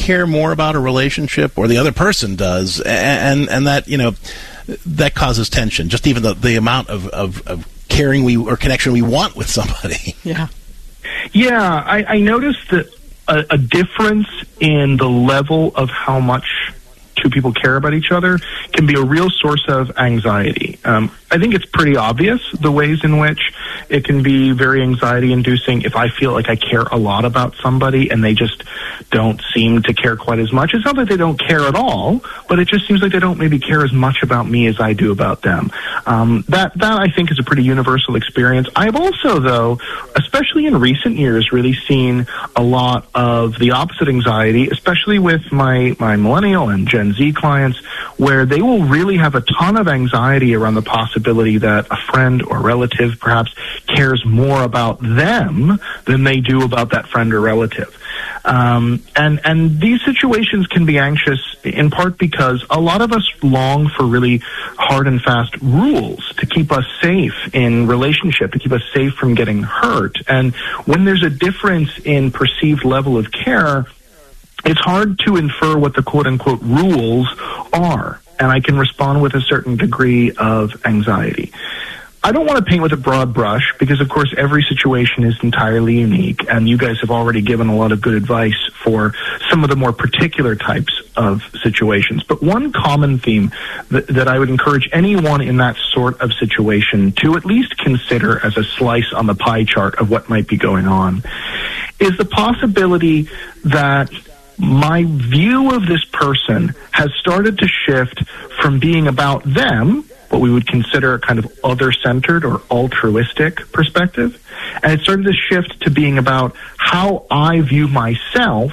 care more about a relationship, or the other person does, and that, you know, that causes tension. Just even the amount of caring or connection we want with somebody. Yeah. Yeah, I noticed that a difference in the level of how much two people care about each other can be a real source of anxiety. I think it's pretty obvious the ways in which it can be very anxiety-inducing if I feel like I care a lot about somebody and they just don't seem to care quite as much. It's not that they don't care at all, but it just seems like they don't maybe care as much about me as I do about them. That I think is a pretty universal experience. I've also, though, especially in recent years, really seen a lot of the opposite anxiety, especially with my millennial and Gen Z clients, where they will really have a ton of anxiety around the possibility that a friend or relative perhaps cares more about them than they do about that friend or relative. And these situations can be anxious in part because a lot of us long for really hard and fast rules to keep us safe in relationship, to keep us safe from getting hurt. And when there's a difference in perceived level of care, it's hard to infer what the quote-unquote rules are, and I can respond with a certain degree of anxiety. I don't want to paint with a broad brush because, of course, every situation is entirely unique, and you guys have already given a lot of good advice for some of the more particular types of situations. But one common theme that I would encourage anyone in that sort of situation to at least consider as a slice on the pie chart of what might be going on is the possibility that my view of this person has started to shift from being about them, what we would consider a kind of other-centered or altruistic perspective, and it started to shift to being about how I view myself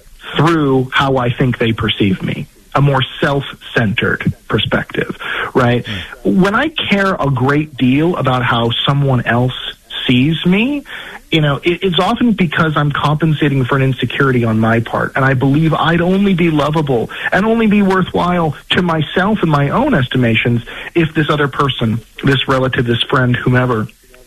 through how I think they perceive me, a more self-centered perspective, right? When I care a great deal about how someone else sees me, you know, it's often because I'm compensating for an insecurity on my part, and I believe I'd only be lovable and only be worthwhile to myself and my own estimations if this other person, this relative, this friend, whomever,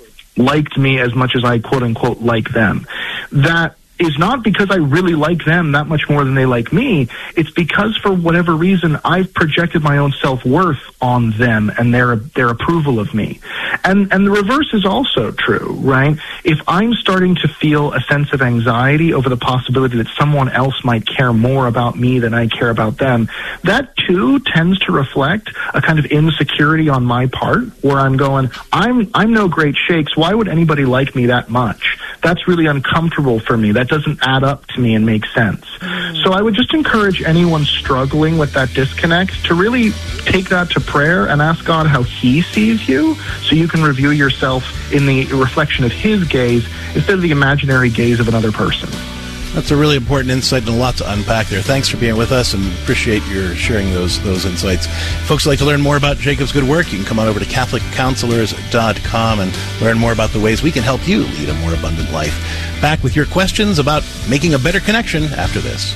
liked me as much as I quote-unquote like them. That is not because I really like them that much more than they like me. It's because for whatever reason I've projected my own self-worth on them and their approval of me. And the reverse is also true, right? If I'm starting to feel a sense of anxiety over the possibility that someone else might care more about me than I care about them, that too tends to reflect a kind of insecurity on my part where I'm going, I'm no great shakes. Why would anybody like me that much? That's really uncomfortable for me. That doesn't add up to me and make sense. So I would just encourage anyone struggling with that disconnect to really take that to prayer and ask God how He sees you so you can review yourself in the reflection of His gaze instead of the imaginary gaze of another person. That's a really important insight and a lot to unpack there. Thanks for being with us and appreciate your sharing those insights. Folks who like to learn more about Jacob's good work, you can come on over to CatholicCounselors.com and learn more about the ways we can help you lead a more abundant life. Back with your questions about making a better connection after this.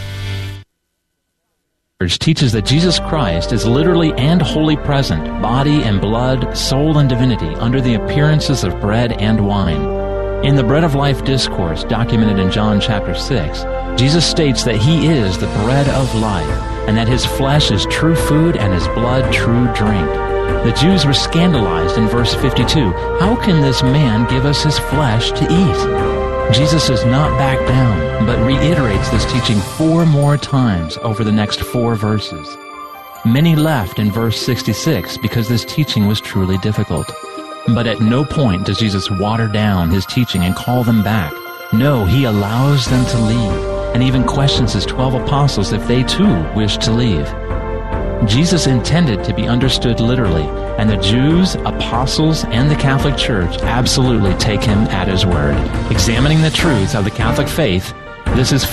Teaches that Jesus Christ is literally and wholly present, body and blood, soul and divinity, under the appearances of bread and wine. In the Bread of Life discourse documented in John chapter 6, Jesus states that He is the bread of life, and that His flesh is true food and His blood true drink. The Jews were scandalized in verse 52. How can this man give us His flesh to eat? Jesus does not back down, but reiterates this teaching 4 more times over the next 4 verses. Many left in verse 66 because this teaching was truly difficult. But at no point does Jesus water down His teaching and call them back. No, He allows them to leave, and even questions His 12 apostles if they too wish to leave. Jesus intended to be understood literally, and the Jews, apostles, and the Catholic Church absolutely take Him at His word. Examining the truths of the Catholic faith, this is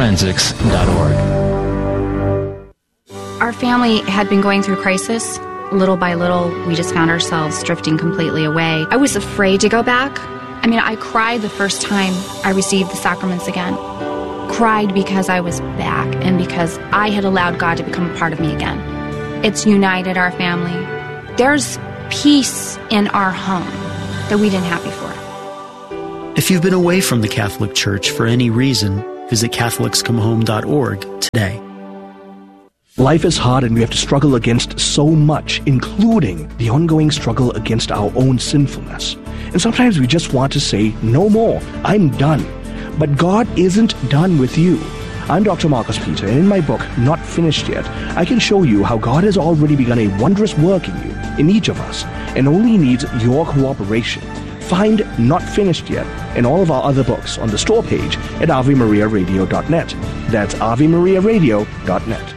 faithforensics.org. Our family had been going through crisis. Little by little, we just found ourselves drifting completely away. I was afraid to go back. I mean, I cried the first time I received the sacraments again. Cried because I was back and because I had allowed God to become a part of me again. It's united our family. There's peace in our home that we didn't have before. If you've been away from the Catholic Church for any reason, Visit CatholicsComeHome.org today. Life is hard and we have to struggle against so much, including the ongoing struggle against our own sinfulness. And sometimes we just want to say, no more, I'm done. But God isn't done with you. I'm Dr. Marcus Peter, and in my book, Not Finished Yet, I can show you how God has already begun a wondrous work in you, in each of us, and only needs your cooperation. Find Not Finished Yet and all of our other books on the store page at AveMariaRadio.net. That's AveMariaRadio.net.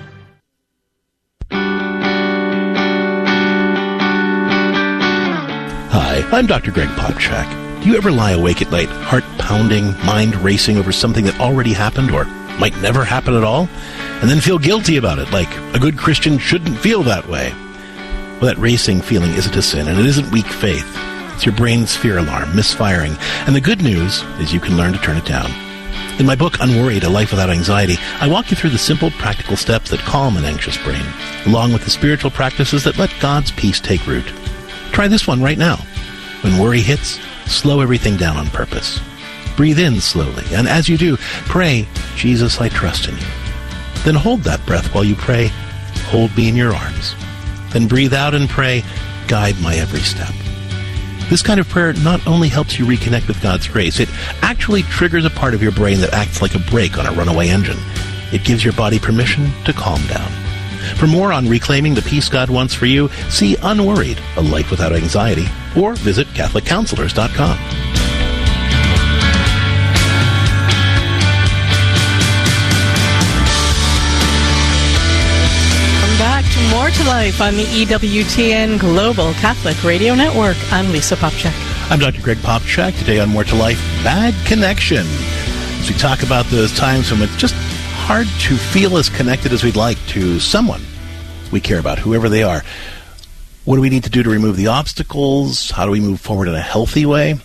Hi, I'm Dr. Greg Popchak. Do you ever lie awake at night, heart pounding, mind racing over something that already happened or might never happen at all, and then feel guilty about it, like a good Christian shouldn't feel that way? Well, that racing feeling isn't a sin, and it isn't weak faith. It's your brain's fear alarm misfiring, and the good news is you can learn to turn it down. In my book, Unworried, A Life Without Anxiety, I walk you through the simple, practical steps that calm an anxious brain, along with the spiritual practices that let God's peace take root. Try this one right now. When worry hits, slow everything down on purpose. Breathe in slowly, and as you do, pray, Jesus, I trust in you. Then hold that breath while you pray, hold me in your arms. Then breathe out and pray, guide my every step. This kind of prayer not only helps you reconnect with God's grace, it actually triggers a part of your brain that acts like a brake on a runaway engine. It gives your body permission to calm down. For more on reclaiming the peace God wants for you, see Unworried, A Life Without Anxiety, or visit CatholicCounselors.com. Welcome back to More to Life on the EWTN Global Catholic Radio Network. I'm Lisa Popchak. I'm Dr. Greg Popchak. Today on More to Life, bad connection. As we talk about those times when it's just hard to feel as connected as we'd like to someone we care about, whoever they are. What do we need to do to remove the obstacles? How do we move forward in a healthy way?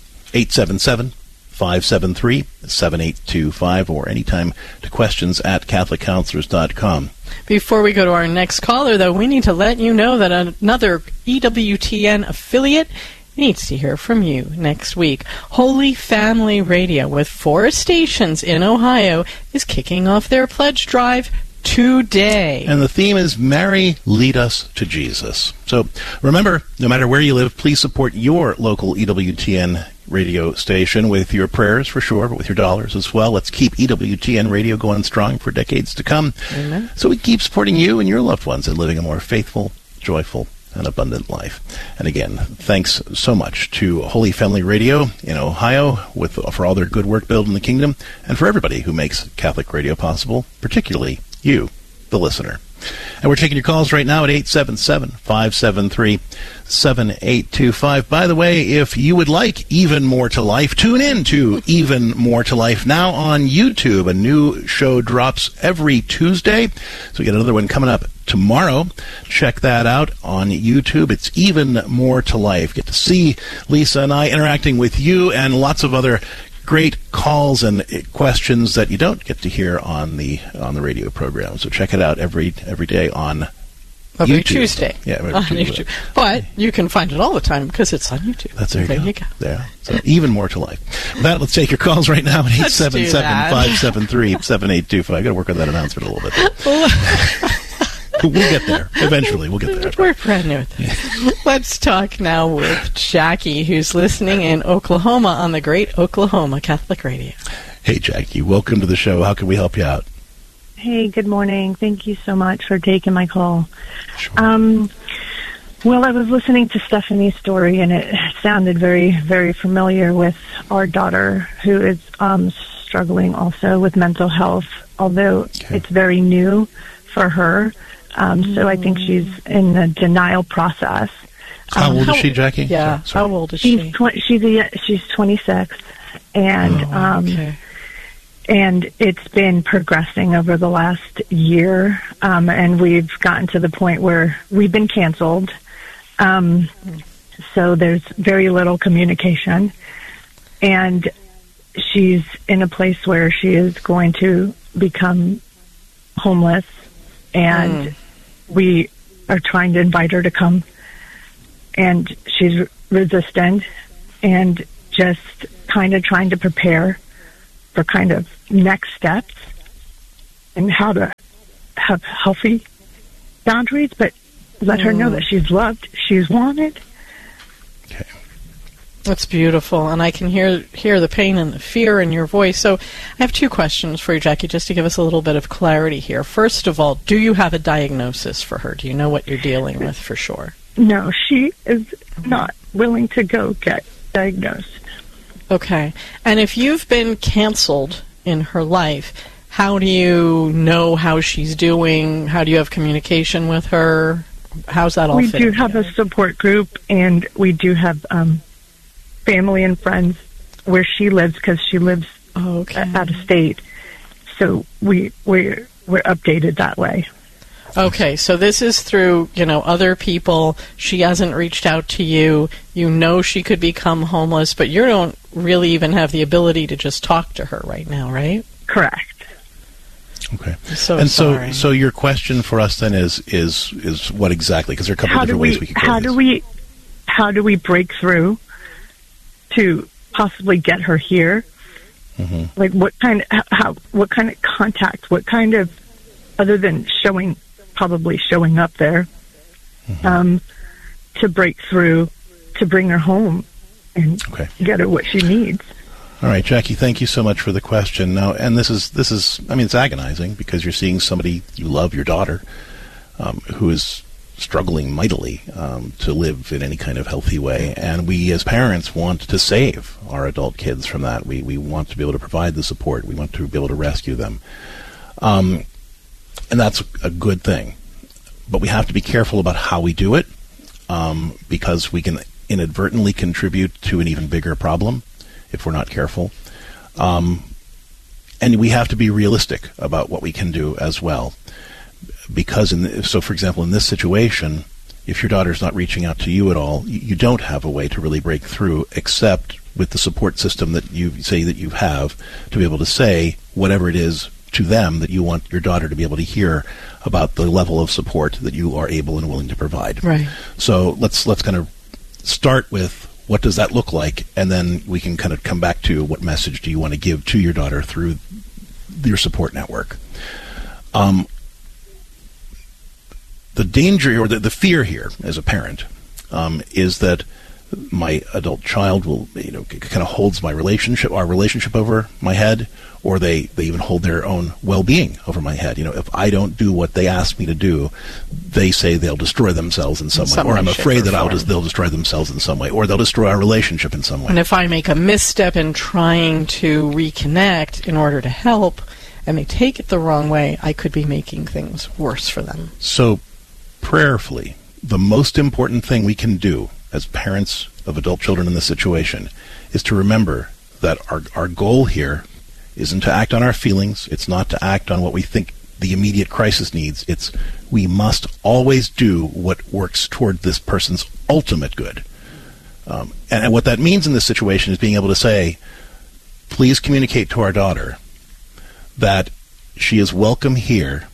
877-573-7825 or anytime to questions at CatholicCounselors.com. Before we go to our next caller, though, we need to let you know that another EWTN affiliate needs to hear from you next week. Holy Family Radio, with 4 stations in Ohio, is kicking off their pledge drive today. And the theme is Mary, Lead Us to Jesus. So remember, no matter where you live, please support your local EWTN radio station with your prayers, for sure, but with your dollars as well. Let's keep EWTN radio going strong for decades to come. Amen. So we keep supporting you and your loved ones in living a more faithful, joyful, and abundant life. And again, thanks so much to Holy Family Radio in Ohio for all their good work building the kingdom, and for everybody who makes Catholic radio possible, particularly you, the listener. And we're taking your calls right now at 877-573-7825. By the way, if you would like Even More to Life, tune in to Even More to Life now on YouTube. A new show drops every Tuesday, so we get another one coming up tomorrow. Check that out on YouTube. It's Even More to Life. Get to see Lisa and I interacting with you and lots of other great calls and questions that you don't get to hear on the radio program. So check it out every day on Every YouTube. Tuesday. Yeah, every on Tuesday. YouTube. But you can find it all the time because it's on YouTube. There you go. There. So Even More to Life. With that, let's take your calls right now at 877-573-7825. I got to work on that announcement a little bit. We'll get there. Eventually, we'll get there. We're brand new at this. Let's talk now with Jackie, who's listening in Oklahoma on the Great Oklahoma Catholic Radio. Hey, Jackie. Welcome to the show. How can we help you out? Hey, good morning. Thank you so much for taking my call. Sure. Well, I was listening to Stephanie's story, and it sounded very, very familiar with our daughter, who is struggling also with mental health, although it's very new for her. So I think she's in the denial process. How old is she, Jackie? Yeah, Sorry. how old is she? She's 26, and and it's been progressing over the last year, and we've gotten to the point where we've been canceled. So there's very little communication, and she's in a place where she is going to become homeless, and we are trying to invite her to come, and she's resistant and just kind of trying to prepare for kind of next steps and how to have healthy boundaries, but let her know that she's loved, she's wanted. Okay. That's beautiful, and I can hear the pain and the fear in your voice. So I have two questions for you, Jackie, just to give us a little bit of clarity here. First of all, do you have a diagnosis for her? Do you know what you're dealing with for sure? No, she is not willing to go get diagnosed. Okay. And if you've been canceled in her life, how do you know how she's doing? How do you have communication with her? How's that all fit? We do have a support group, and we do have family and friends where she lives, because she lives out of state. So we're updated that way. Okay, so this is through, other people. She hasn't reached out to you. You know she could become homeless, but you don't really even have the ability to just talk to her right now, right? Correct. Okay. Sorry. So your question for us then is what exactly? Because there are a couple of different ways we could go. How do we break through to possibly get her here? Mm-hmm. Like what kind of contact? What kind of, other than probably showing up there, to break through, to bring her home and get her what she needs. All right, Jackie, thank you so much for the question. Now, and this is, I mean, it's agonizing because you're seeing somebody you love, your daughter, who is struggling mightily to live in any kind of healthy way. And we as parents want to save our adult kids from that. We want to be able to provide the support. We want to be able to rescue them. And that's a good thing. But we have to be careful about how we do it, because we can inadvertently contribute to an even bigger problem if we're not careful. And we have to be realistic about what we can do as well. Because, for example, in this situation, if your daughter's not reaching out to you at all, you don't have a way to really break through except with the support system that you say that you have to be able to say whatever it is to them that you want your daughter to be able to hear about the level of support that you are able and willing to provide. Right. So let's kind of start with what does that look like, and then we can kind of come back to what message do you want to give to your daughter through your support network. The danger or the fear here as a parent is that my adult child will, kind of holds our relationship over my head, or they even hold their own well-being over my head. If I don't do what they ask me to do, they say they'll destroy themselves in some way, or I'm afraid that they'll destroy themselves in some way, or they'll destroy our relationship in some way. And if I make a misstep in trying to reconnect in order to help, and they take it the wrong way, I could be making things worse for them. So, prayerfully, the most important thing we can do as parents of adult children in this situation is to remember that our goal here isn't to act on our feelings. It's not to act on what we think the immediate crisis needs. It's we must always do what works toward this person's ultimate good. And what that means in this situation is being able to say, please communicate to our daughter that she is welcome here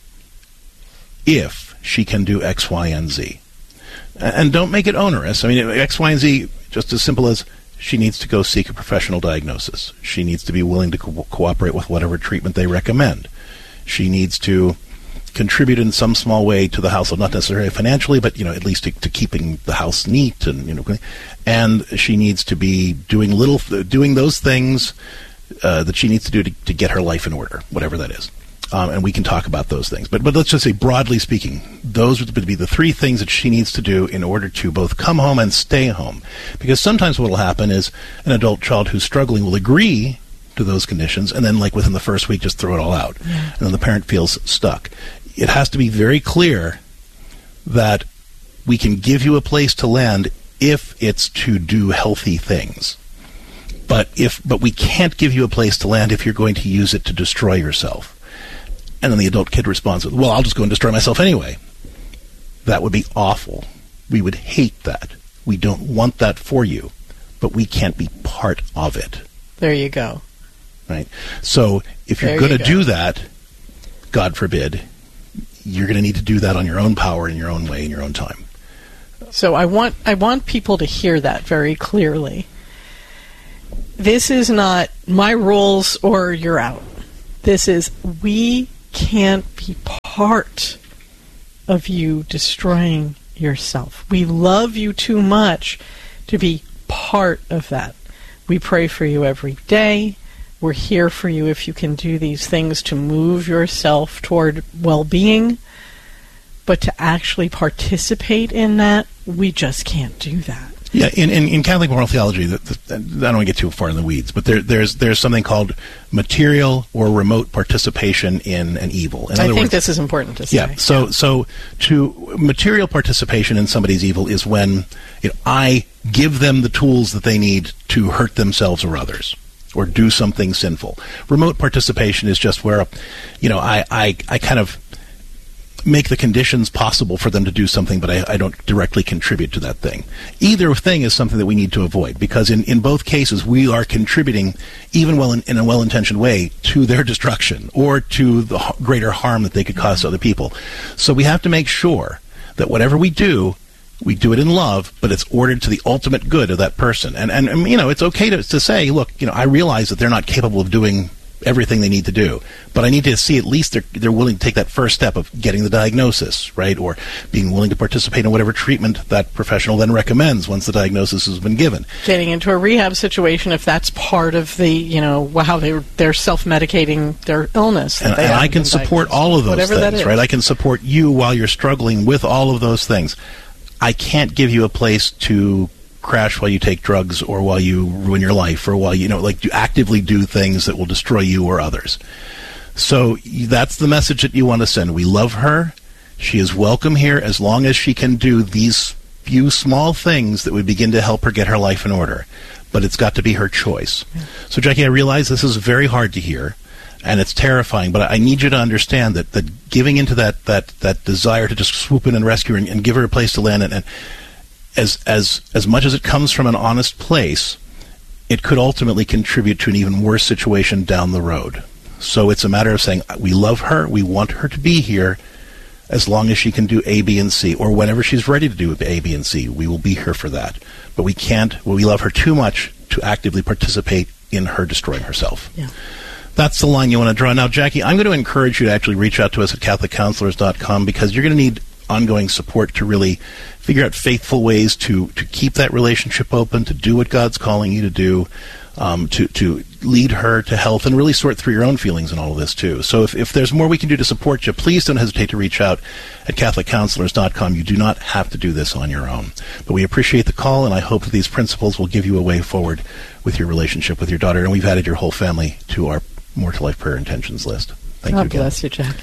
if she can do X, Y, and Z. And don't make it onerous. I mean, X, Y, and Z, just as simple as she needs to go seek a professional diagnosis. She needs to be willing to cooperate with whatever treatment they recommend. She needs to contribute in some small way to the household, not necessarily financially, but at least to keeping the house neat, and she needs to be doing those things that she needs to do to get her life in order, whatever that is. And we can talk about those things. But let's just say, broadly speaking, those would be the three things that she needs to do in order to both come home and stay home. Because sometimes what will happen is an adult child who's struggling will agree to those conditions, and then, within the first week, just throw it all out. Yeah. And then the parent feels stuck. It has to be very clear that we can give you a place to land if it's to do healthy things. But we can't give you a place to land if you're going to use it to destroy yourself. And then the adult kid responds with, well, I'll just go and destroy myself anyway. That would be awful. We would hate that. We don't want that for you, but we can't be part of it. There you go. Right? So if you're going to do that, God forbid, you're going to need to do that on your own power, in your own way, in your own time. So I want people to hear that very clearly. This is not my rules or you're out. This is, we can't be part of you destroying yourself. We love you too much to be part of that. We pray for you every day. We're here for you if you can do these things to move yourself toward well-being. But to actually participate in that, we just can't do that. Yeah, in Catholic moral theology, I don't want to get too far in the weeds, but there's something called material or remote participation in an evil. In other words, this is important to say. Yeah, so to material participation in somebody's evil is when I give them the tools that they need to hurt themselves or others, or do something sinful. Remote participation is just where, I kind of make the conditions possible for them to do something, but I don't directly contribute to that thing. Either thing is something that we need to avoid, because in both cases we are contributing, even in a well-intentioned way, to their destruction or to the greater harm that they could cause to other people. So we have to make sure that whatever we do it in love, but it's ordered to the ultimate good of that person. And it's okay to say, look, I realize that they're not capable of doing everything they need to do, but I need to see at least they're willing to take that first step of getting the diagnosis, right, or being willing to participate in whatever treatment that professional then recommends once the diagnosis has been given. Getting into a rehab situation if that's part of the, how they're self-medicating their illness. And I can support all of those things, right? I can support you while you're struggling with all of those things. I can't give you a place to crash while you take drugs or while you ruin your life or while you actively do things that will destroy you or others. So that's the message that you want to send. We love her. She is welcome here as long as she can do these few small things that would begin to help her get her life in order. But it's got to be her choice. Yeah. So, Jackie, I realize this is very hard to hear and it's terrifying, but I need you to understand that giving into that desire to just swoop in and rescue her and give her a place to land and as much as it comes from an honest place, it could ultimately contribute to an even worse situation down the road. So it's a matter of saying, we love her, we want her to be here, as long as she can do A, B, and C, or whenever she's ready to do A, B, and C, we will be here for that. But we love her too much to actively participate in her destroying herself. Yeah. That's the line you want to draw. Now, Jackie, I'm going to encourage you to actually reach out to us at CatholicCounselors.com, because you're going to need ongoing support to really figure out faithful ways to keep that relationship open, to do what God's calling you to do, to lead her to health, and really sort through your own feelings in all of this too. So if there's more we can do to support you, please don't hesitate to reach out at CatholicCounselors.com. You do not have to do this on your own. But we appreciate the call, and I hope that these principles will give you a way forward with your relationship with your daughter. And we've added your whole family to our More to Life prayer intentions list. Thank you again. God bless you, Jackie.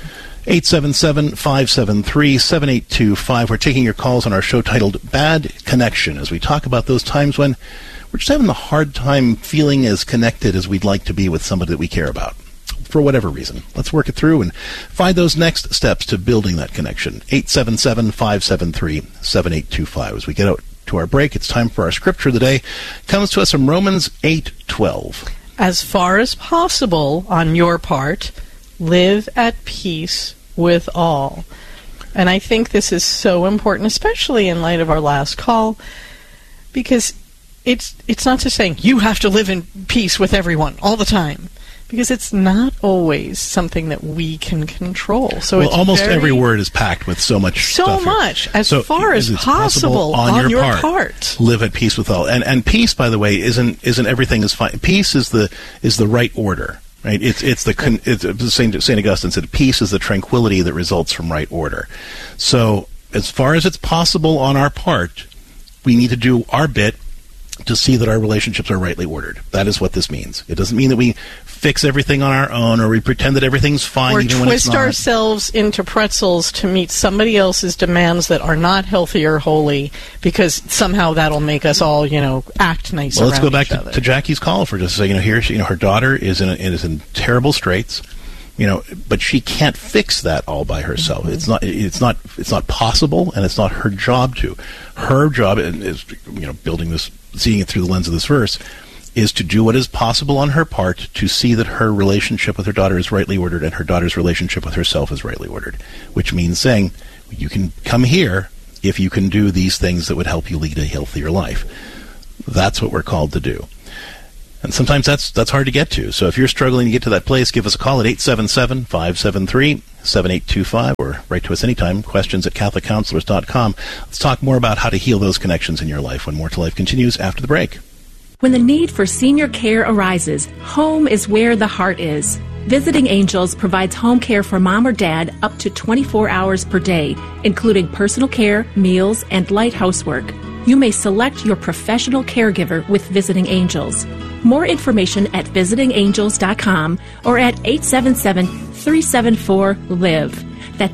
877-573-7825. We're taking your calls on our show titled Bad Connection, as we talk about those times when we're just having a hard time feeling as connected as we'd like to be with somebody that we care about, for whatever reason. Let's work it through and find those next steps to building that connection. 877-573-7825. As we get out to our break, it's time for our scripture of the day. It comes to us from Romans 8:12. As far as possible on your part, live at peace with all. And I think this is so important, especially in light of our last call, because it's not just saying you have to live in peace with everyone all the time, because it's not always something that we can control. So almost every word is packed with so much stuff here. As far as possible on your part, live at peace with all. And peace, by the way, isn't everything is fine. Peace is the right order. Right, it's St. Augustine said, peace is the tranquility that results from right order. So, as far as it's possible on our part, we need to do our bit to see that our relationships are rightly ordered. That is what this means. It doesn't mean that we fix everything on our own, or we pretend that everything's fine or even when it's not. Or twist ourselves into pretzels to meet somebody else's demands that are not healthy or holy, because somehow that'll make us all, act nice. Well, let's go back to Jackie's call for just a second. Here, her daughter is in terrible straits. But she can't fix that all by herself. Mm-hmm. It's not possible, and it's not her job to. Her job is, building this, seeing it through the lens of this verse, is to do what is possible on her part to see that her relationship with her daughter is rightly ordered and her daughter's relationship with herself is rightly ordered, which means saying, you can come here if you can do these things that would help you lead a healthier life. That's what we're called to do. And sometimes that's hard to get to. So if you're struggling to get to that place, give us a call at 877-573-7825 or write to us anytime, questions@CatholicCounselors.com. Let's talk more about how to heal those connections in your life when More to Life continues after the break. When the need for senior care arises, home is where the heart is. Visiting Angels provides home care for mom or dad up to 24 hours per day, including personal care, meals, and light housework. You may select your professional caregiver with Visiting Angels. More information at visitingangels.com or at 877-374-LIVE. That's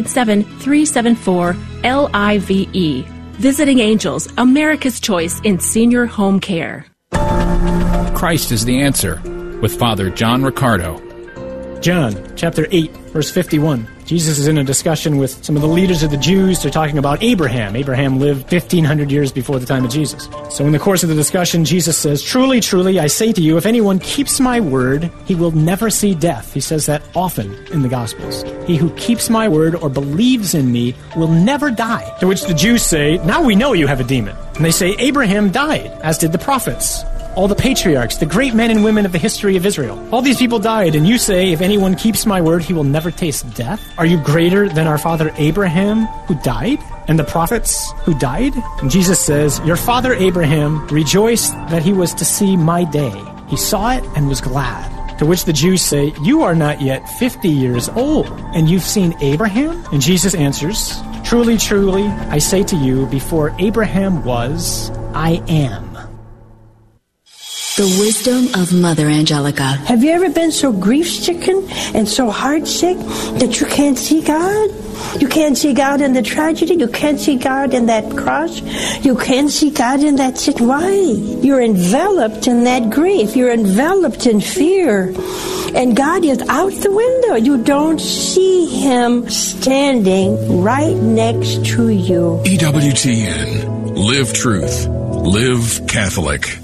877-374-LIVE. Visiting Angels, America's choice in senior home care. Christ is the answer, with Father John Riccardo. John, chapter 8, verse 51. Jesus is in a discussion with some of the leaders of the Jews. They're talking about Abraham. Abraham lived 1,500 years before the time of Jesus. So in the course of the discussion, Jesus says, "Truly, truly, I say to you, if anyone keeps my word, he will never see death." He says that often in the Gospels. "He who keeps my word or believes in me will never die." To which the Jews say, "Now we know you have a demon." And they say, "Abraham died, as did the prophets. All the patriarchs, the great men and women of the history of Israel. All these people died, and you say, if anyone keeps my word, he will never taste death? Are you greater than our father Abraham, who died? And the prophets who died?" And Jesus says, "Your father Abraham rejoiced that he was to see my day. He saw it and was glad." To which the Jews say, "You are not yet 50 years old, and you've seen Abraham?" And Jesus answers, "Truly, truly, I say to you, before Abraham was, I am." The wisdom of Mother Angelica. Have you ever been so grief-stricken and so heartsick that you can't see God? You can't see God in the tragedy. You can't see God in that cross. You can't see God in that situation. Why? You're enveloped in that grief. You're enveloped in fear. And God is out the window. You don't see Him standing right next to you. EWTN. Live truth. Live Catholic.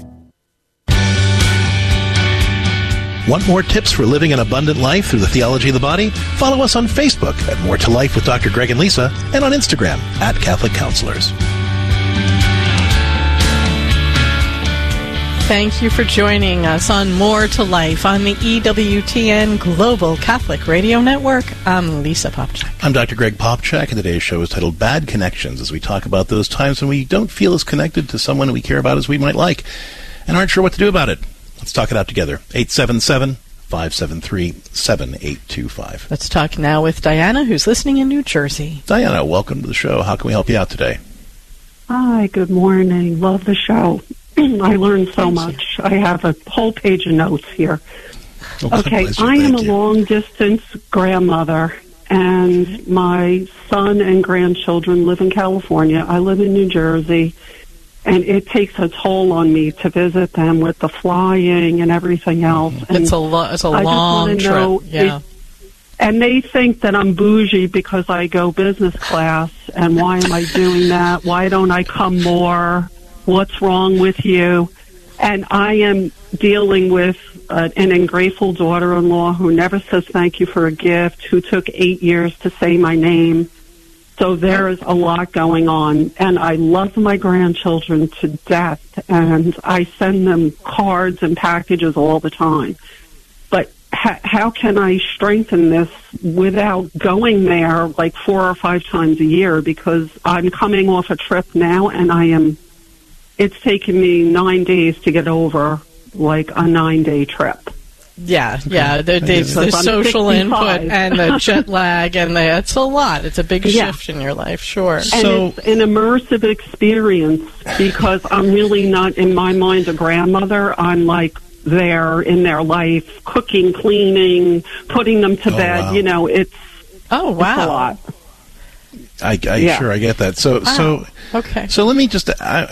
Want more tips for living an abundant life through the theology of the body? Follow us on Facebook at More to Life with Dr. Greg and Lisa, and on Instagram at Catholic Counselors. Thank you for joining us on More to Life on the EWTN Global Catholic Radio Network. I'm Lisa Popchak. I'm Dr. Greg Popchak, and today's show is titled Bad Connections, as we talk about those times when we don't feel as connected to someone we care about as we might like and aren't sure what to do about it. Let's talk it out together. 877-573-7825. Let's talk now with Diana, who's listening in New Jersey. Diana, welcome to the show. How can we help you out today? Hi, good morning. Love the show. I learned so much. I have a whole page of notes here. Okay, I am a long-distance grandmother, and my son and grandchildren live in California. I live in New Jersey. And it takes a toll on me to visit them with the flying and everything else. And it's a long trip. Yeah. And they think that I'm bougie because I go business class. And why am I doing that? Why don't I come more? What's wrong with you? And I am dealing with an ungrateful daughter-in-law who never says thank you for a gift, who took 8 years to say my name. So there is a lot going on, and I love my grandchildren to death, and I send them cards and packages all the time. But how can I strengthen this without going there like 4 or 5 times a year? Because I'm coming off a trip now, and it's taken me 9 days to get over like a 9-day trip. Yeah. There's social 65. input and the jet lag, and it's a lot. It's a big shift in your life, sure. And it's an immersive experience because I'm really not, in my mind, a grandmother. I'm like there in their life, cooking, cleaning, putting them to bed. Wow. You know, it's a lot. I get that. So okay. So let me just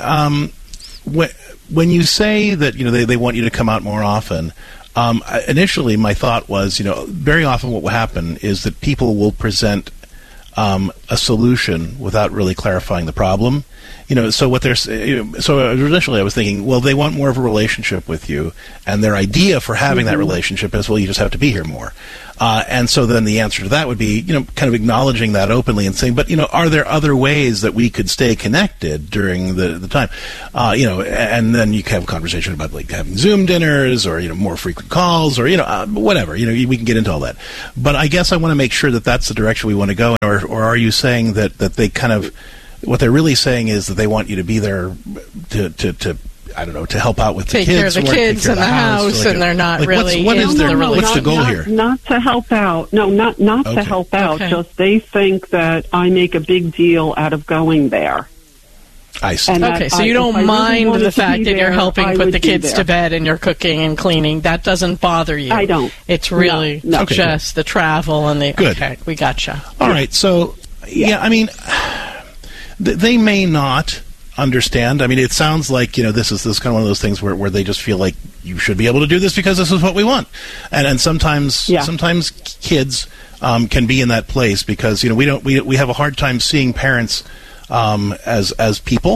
when you say that they want you to come out more often. Initially, my thought was, very often what will happen is that people will present a solution without really clarifying the problem. so what they're so initially I was thinking, well, they want more of a relationship with you, and their idea for having that relationship is, well, you just have to be here more. And so then the answer to that would be, kind of acknowledging that openly and saying, but, are there other ways that we could stay connected during the time? And then you can have a conversation about like having Zoom dinners or, more frequent calls or, whatever, we can get into all that. But I guess I want to make sure that that's the direction we want to go. Or are you saying that they kind of, what they're really saying is that they want you to be there to I don't know, to help out with the kids. Take care of the kids in the house, and they're not really what's the goal here? Not to help out. No, not to help out. Okay. Just they think that I make a big deal out of going there. I see. Okay, so you don't mind the fact that you're helping put the kids to bed and you're cooking and cleaning. That doesn't bother you. I don't. It's really just the travel and the... Good. Okay, we gotcha. All right, so, I mean, they may not understand. I mean, it sounds like, this is kind of one of those things where they just feel like you should be able to do this because this is what we want. And sometimes kids can be in that place because, we have a hard time seeing parents as people.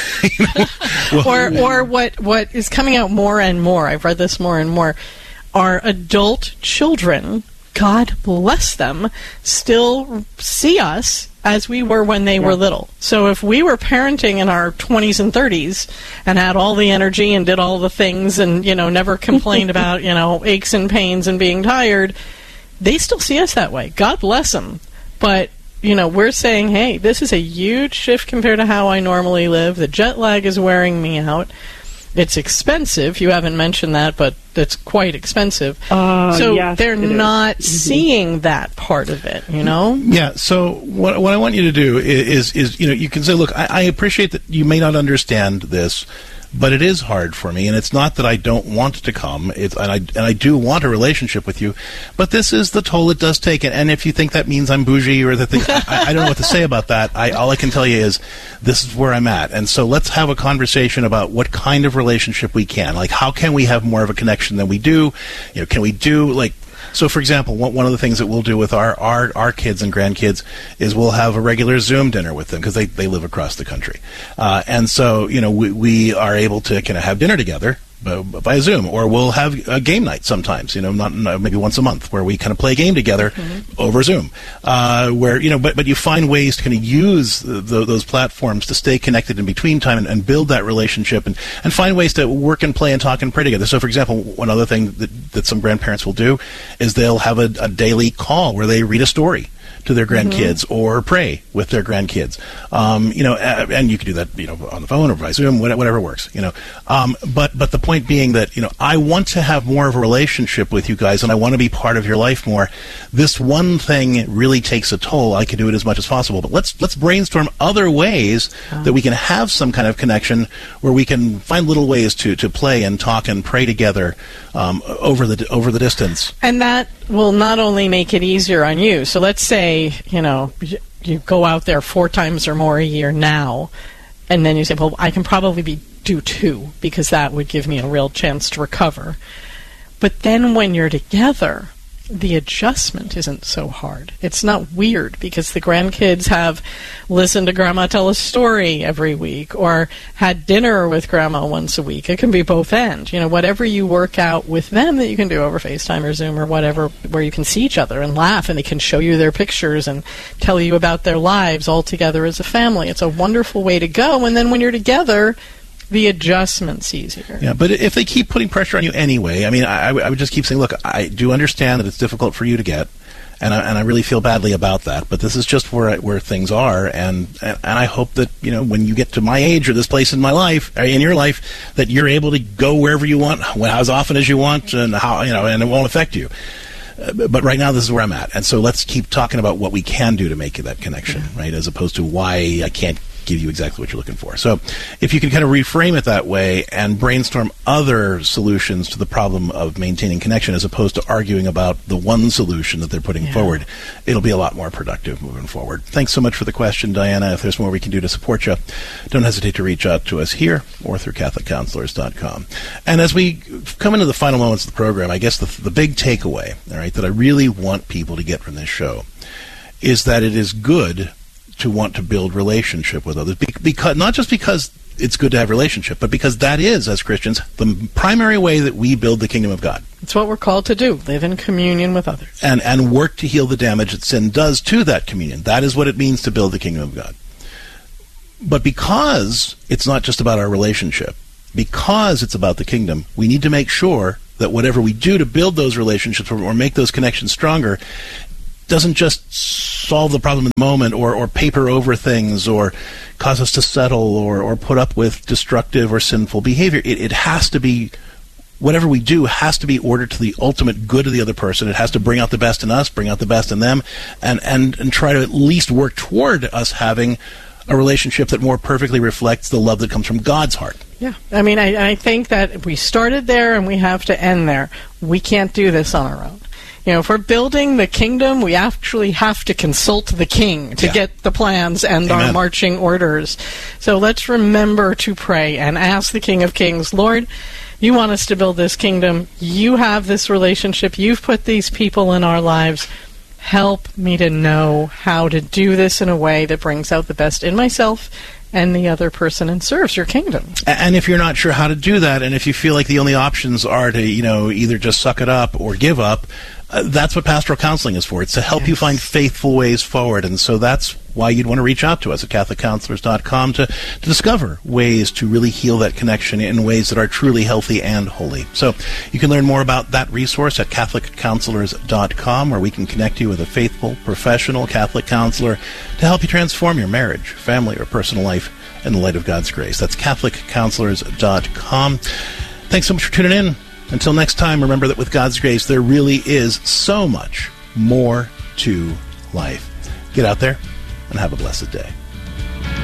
Or what is coming out more and more, I've read this more and more, are adult children, God bless them, still see us as we were when they were little. So if we were parenting in our 20s and 30s and had all the energy and did all the things and, never complained about, aches and pains and being tired, they still see us that way. God bless them. But, we're saying, hey, this is a huge shift compared to how I normally live. The jet lag is wearing me out. It's expensive. You haven't mentioned that, but it's quite expensive. So they're not seeing that part of it, Yeah, so what I want you to do is you can say, look, I appreciate that you may not understand this, but it is hard for me, and it's not that I don't want to come, and I do want a relationship with you, but this is the toll it does take, and if you think that means I'm bougie or that I don't know what to say about that. All I can tell you is this is where I'm at, and so let's have a conversation about what kind of relationship we can. Like, how can we have more of a connection than we do? Can we do, like, so, for example, one of the things that we'll do with our kids and grandkids is we'll have a regular Zoom dinner with them because they live across the country. And so, we are able to kind of have dinner together via Zoom, or we'll have a game night sometimes, not maybe once a month, where we kind of play a game together over Zoom, where, but you find ways to kind of use those platforms to stay connected in between time and build that relationship and find ways to work and play and talk and pray together. So, for example, one other thing that some grandparents will do is they'll have a daily call where they read a story to their grandkids or pray with their grandkids. And you can do that, on the phone or by Zoom, whatever works, But the point being that, I want to have more of a relationship with you guys and I want to be part of your life more. This one thing really takes a toll. I can do it as much as possible, but let's brainstorm other ways that we can have some kind of connection where we can find little ways to play and talk and pray together over the distance. And that will not only make it easier on you. So let's say, you go out there 4 times or more a year now, and then you say, well, I can probably do 2 because that would give me a real chance to recover. But then when you're together, the adjustment isn't so hard. It's not weird because the grandkids have listened to Grandma tell a story every week or had dinner with Grandma once a week. It can be both ends. Whatever you work out with them that you can do over FaceTime or Zoom or whatever, where you can see each other and laugh and they can show you their pictures and tell you about their lives all together as a family. It's a wonderful way to go. And then when you're together, the adjustment's easier. Yeah, but if they keep putting pressure on you anyway, I mean, I would just keep saying, look, I do understand that it's difficult for you to get, and I really feel badly about that, but this is just where things are, and I hope that, when you get to my age or this place in my life, in your life, that you're able to go wherever you want, as often as you want, and how, and it won't affect you. But right now, this is where I'm at, and so let's keep talking about what we can do to make that connection, right, as opposed to why I can't give you exactly what you're looking for. So if you can kind of reframe it that way and brainstorm other solutions to the problem of maintaining connection as opposed to arguing about the one solution that they're putting forward, it'll be a lot more productive moving forward. Thanks so much for the question, Diana. If there's more we can do to support you, don't hesitate to reach out to us here or through CatholicCounselors.com. And as we come into the final moments of the program, I guess the big takeaway, all right, that I really want people to get from this show is that it is good to want to build relationship with others. Because not just because it's good to have relationship, but because that is, as Christians, the primary way that we build the kingdom of God. It's what we're called to do, live in communion with others. And work to heal the damage that sin does to that communion. That is what it means to build the kingdom of God. But because it's not just about our relationship, because it's about the kingdom, we need to make sure that whatever we do to build those relationships or make those connections stronger doesn't just solve the problem in the moment or paper over things or cause us to settle or put up with destructive or sinful behavior. It has to be, whatever we do has to be ordered to the ultimate good of the other person. It has to bring out the best in us, bring out the best in them, and try to at least work toward us having a relationship that more perfectly reflects the love that comes from God's heart. Yeah. I mean, I think that we started there and we have to end there. We can't do this on our own. You know, if we're building the kingdom, we actually have to consult the king to get the plans and our marching orders. So let's remember to pray and ask the King of Kings, Lord, you want us to build this kingdom. You have this relationship. You've put these people in our lives. Help me to know how to do this in a way that brings out the best in myself and the other person and serves your kingdom. And if you're not sure how to do that, and if you feel like the only options are to, either just suck it up or give up, that's what pastoral counseling is for. It's to help you find faithful ways forward. And so that's why you'd want to reach out to us at CatholicCounselors.com to discover ways to really heal that connection in ways that are truly healthy and holy. So you can learn more about that resource at CatholicCounselors.com, where we can connect you with a faithful, professional Catholic counselor to help you transform your marriage, family, or personal life in the light of God's grace. That's CatholicCounselors.com. Thanks so much for tuning in. Until next time, remember that with God's grace, there really is so much more to life. Get out there and have a blessed day.